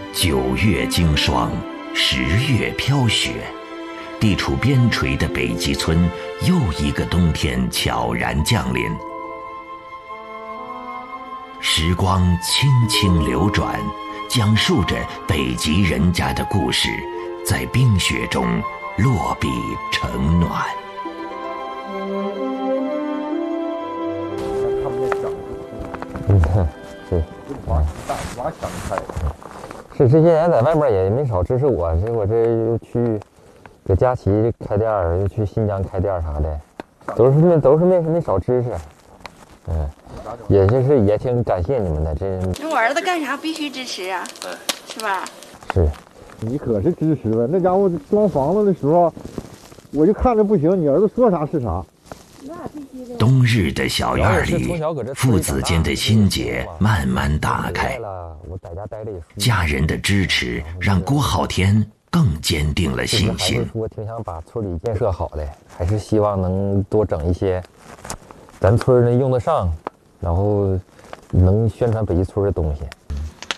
9月经霜，10月飘雪，地处边陲的北极村又一个冬天悄然降临。时光轻轻流转，讲述着北极人家的故事，在冰雪中落笔成暖。 是，是这些年在外面也没少支持我，我这又去给佳琪开店，又去新疆开店啥的，都是没少支持。也挺感谢你们的。 这我儿子干啥必须支持啊，是吧？ 是， 你可是支持了。那家伙装房子的时候，我就看着不行，你儿子说啥是啥。 冬日的小院里，父子间的心结慢慢打开。家人的支持让郭浩天更坚定了信心。 我挺想把村里建设好的，还是希望能多整一些咱村能用得上，然后能宣传北极村的东西。